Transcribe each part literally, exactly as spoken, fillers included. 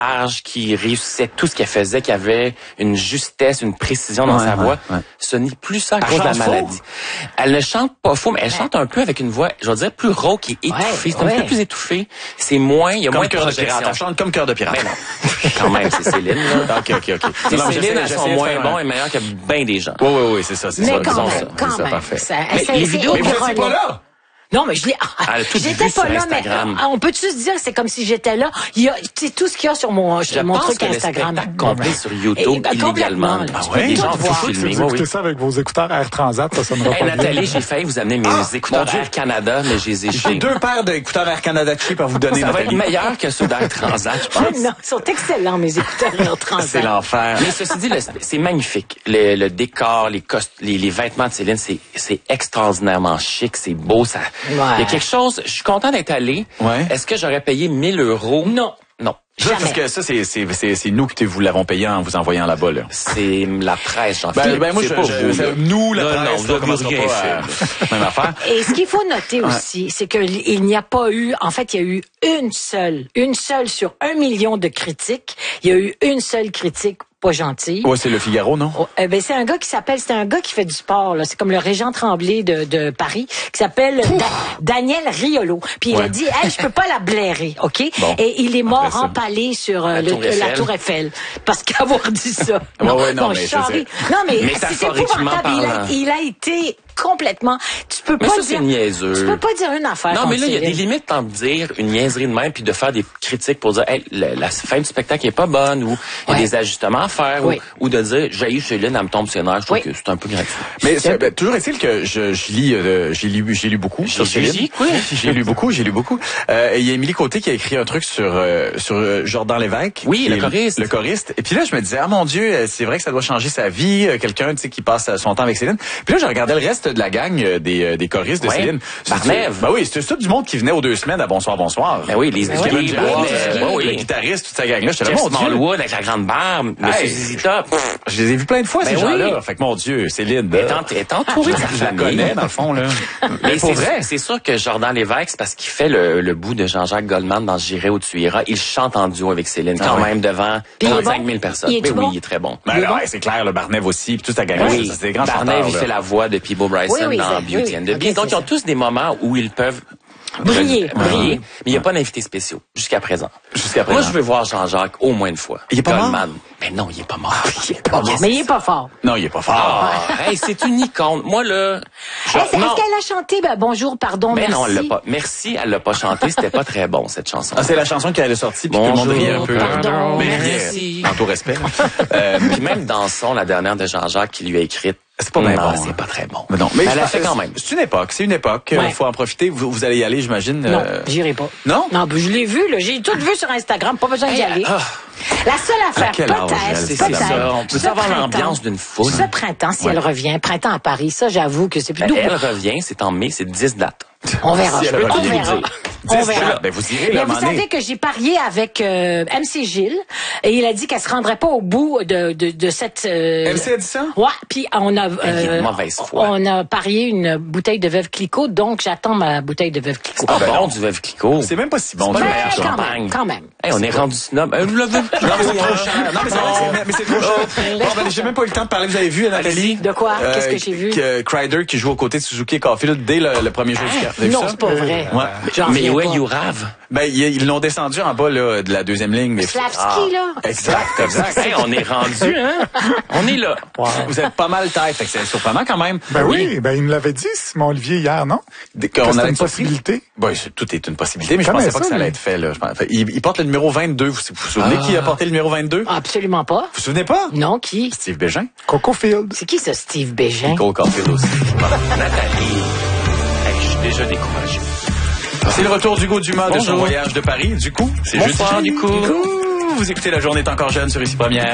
large, qui réussissait tout ce qu'elle faisait, qui avait une justesse, une précision dans ouais, sa voix. Ouais, ouais. Ce n'est plus ça à cause de la maladie. Faux? Elle ne chante pas faux, mais elle chante un peu avec une voix, je veux dire, plus rauque et étouffée. Ouais, c'est un ouais. peu plus étouffé. C'est moins, il y a comme moins de cœur de pirate. Elle chante comme cœur de pirate. Mais non. Quand même, c'est Céline, là. OK, OK, OK. C'est non, Céline, elles sont moins bons et meilleurs que bien des gens. Oui, oui, oui, c'est ça, c'est mais ça. Quand même, ça. quand ça, même. Parfait. Ça, mais ça, les vidéos, mais vous n'étiez pas là? Non, mais je l'ai. J'étais pas là, Instagram. mais on peut-tu se dire, c'est comme si j'étais là. Il y a, c'est tout ce qu'il y a sur mon, je mon pense truc que Instagram. Le complet sur YouTube, et, ben, illégalement. Là, ah ouais? Les gens vont filmer. Vous écoutez ça avec vos écouteurs Air Transat, ça sonnera hey, pas Nathalie, bien. j'ai failli vous amener mes ah, écouteurs Air Canada, mais je les ai J'ai deux paires d'écouteurs Air Canada cheap à vous donner. Ça Nathalie. va être meilleur que ceux d'Air Transat, je pense. Non, ils sont excellents, mes écouteurs Air Transat. C'est l'enfer. Mais ceci dit, c'est magnifique. Le, le décor, les, cost les, les vêtements de Céline, c'est extraordinairement chic, c'est beau. Ça. Ouais. Il y a quelque chose, je suis content d'être allé. Ouais. Est-ce que j'aurais payé mille euros? Non. Non. Jamais. Parce que ça, c'est nous qui vous l'avons payé en vous envoyant là-bas. Là. C'est la presse, j'en ben, ben moi, je, pas je, vous, je, nous, la non, presse, non, on commencera pas à... même affaire. Et ce qu'il faut noter aussi, c'est qu'il n'y a pas eu, en fait, il y a eu une seule, une seule sur un million de critiques, il y a eu une seule critique pas gentil. Ouais, c'est le Figaro, non? Oh, euh, ben c'est un gars qui s'appelle, c'est un gars qui fait du sport là, c'est comme le Régent Tremblay de, de Paris, qui s'appelle da Daniel Riolo. Puis il ouais. a dit, hey, je peux pas la blairer, ok? Bon. Et il est mort Après, empalé sur euh, la, le, tour la Tour Eiffel parce qu'avoir dit ça. non, ouais, ouais, non, bon, mais charrie. Non, mais c'est épouvantable. Il a, il a été complètement. Tu peux mais pas ça, dire. niaiseux. Tu peux pas dire une affaire. Non, mais là, il y a des limites entre dire une niaiserie de même puis de faire des critiques pour dire, hey, la, la fin du spectacle est pas bonne ou il ouais. y a des ajustements à faire oui. ou, ou de dire, j'ai eu Céline, elle me tombe sur les nerfs. Je trouve oui. que c'est un peu gratuit. Mais ben, toujours est-il que je, je lis, euh, j'ai lu, j'ai lu beaucoup sur Céline. J'ai lu beaucoup, j'ai lu beaucoup. Euh, il y a Émilie Côté qui a écrit un truc sur euh, sur euh, Jordan Lévesque. Oui, le choriste. Le choriste. Et puis là, je me disais, ah mon Dieu, c'est vrai que ça doit changer sa vie. Quelqu'un, tu sais, qui passe son temps avec Céline. Puis là, je regardais le reste de la gang des, des choristes de ouais. Céline. Barnève. Ben oui, c'était tout du monde qui venait aux deux semaines à Bonsoir, Bonsoir. Ben oui, les ben oui, les, euh, oui, le guitariste, toute sa gang-là. J'étais là, mon Dieu. Smallwood avec la grande barbe, Monsieur Zizita. Je les ai vus plein de fois, ben ces oui. gens-là. Fait que mon Dieu, Céline. Elle est entourée de sa Je la connais, dans le fond, là. Mais c'est vrai. C'est sûr que Jordan Lévesque, c'est parce qu'il fait le, le bout de Jean-Jacques Goldman dans J'irai où tu iras. Il chante en duo avec Céline, quand ah, même, ouais. devant trente-cinq mille personnes. Il est oui, bon? il est très bon. Ben là, c'est clair, le Barnève aussi, puis toute sa gang-là. Oui. C'est des grands chanteurs. Barnève, il fait la voix de Peabo Bryson oui, oui, dans Beauty and the Beast. Donc, ils ont tous des moments où ils peuvent briller, briller. Mais il n'y a pas d'invités spéciaux jusqu'à présent. Jusqu'à présent. Moi, je veux voir Jean-Jacques au moins une fois. Il est pas Goldman. mort? Mais non, il est pas mort. Il est pas mort. Mais il est pas fort. Non, il est pas fort. Ah, hey, c'est une icône. Moi, là... Est-ce qu'elle a chanté ben, Bonjour, pardon, mais merci? non, elle l'a pas. Merci, elle l'a pas chanté. C'était pas très bon, cette chanson. Ah, c'est la chanson qui elle a sortie, puis tout le monde riait un peu. Pardon, mais merci. En tout respect. euh, puis même dans son, la dernière de Jean-Jacques qui lui a écrite, c'est pas bien bon. C'est pas très bon. Mais non, mais elle a fait quand même. C'est une époque, c'est une époque. Il ouais. faut en profiter. Vous, vous allez y aller, j'imagine. Non, euh... j'irai pas. Non? Non, ben, je l'ai vu, là. J'ai tout vu sur Instagram. Pas besoin d'y hey, aller. Ah. La seule affaire, peut-être, peut-être. On peut savoir l'ambiance d'une foule. Ce printemps, si ouais. elle revient, printemps à Paris, ça, j'avoue que c'est plus doux. Elle revient, c'est en mai, c'est dix dates. On verra. Si on verra. On verra. Ben, vous irez, mais vous savez que j'ai parié avec euh, M C Gilles et il a dit qu'elle se rendrait pas au bout de de, de cette. Euh... M C a dit ça? Ouais. Puis on a. Euh, mauvaise foi. On a parié une bouteille de Veuve Clicquot, donc j'attends ma bouteille de Veuve Clicquot. Ah, ben non, du Veuve Clicquot. C'est même pas si bon. C'est quand champagne. Même, quand même. Hey, on est rendu snob. Euh, le Veuve Clicquot. Non, mais c'est trop cher. Non, mais c'est vrai, mais c'est trop cher. Bon, ben, j'ai même pas eu le temps de parler. Vous avez vu, Nathalie? De quoi? Qu'est-ce que j'ai vu? Que Crider qui joue aux côtés de Suzuki et Caulfield dès le, le premier jour du Cap. Non, c'est pas vrai. Ouais. Mais ouais, you have. Ben, ils l'ont descendu en bas, là, de la deuxième ligne. Mais Slavski, ah. là. Exact, exact. Hey, on est rendu, hein? On est là. Wow. Vous êtes pas mal tête, fait que c'est surprenant quand même. Ben oui, oui. ben il me l'avait dit, Simon Olivier, hier, non? Qu'on a une possibilité. Ben, tout est une possibilité, mais je pensais pas que ça allait être fait, là. Il, il porte le numéro vingt-deux. Vous vous, vous souvenez ah. qui a porté le numéro vingt-deux? Absolument pas. Vous vous souvenez pas? Non, qui? Steve Bégin. Coco Field. C'est qui, ça, Steve Bégin? Cole Caulfield aussi. Nathalie. Hey, je suis déjà découragé. C'est le retour d'Hugo Dumas Bonjour. de son voyage de Paris. Du coup, c'est juste du coup. Du coup, vous écoutez La Journée est encore jeune sur Ici Première.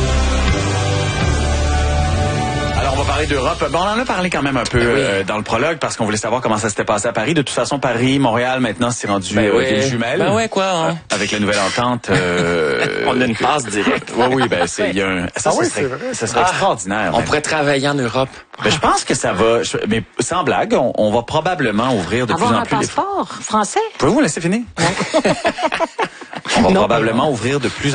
Alors, on va parler d'Europe. Bon, on en a parlé quand même un peu ben oui. euh, dans le prologue parce qu'on voulait savoir comment ça s'était passé à Paris. De toute façon, Paris, Montréal, maintenant, c'est rendu ben euh, oui. des jumelles. Ben ouais, quoi. Hein? Euh, avec la nouvelle entente. Euh, on a une passe directe. Oui, oui, ben c'est, il y a un. Ça, ah oui, serait, vrai, ça serait ah, extraordinaire. On même. pourrait travailler en Europe. Ben, je pense que ça va. Je, mais sans blague, on, on va probablement ouvrir de Avoir plus en un plus. Avoir un passeport les... français. Pouvez-vous me laisser finir? On va non, probablement non. ouvrir de plus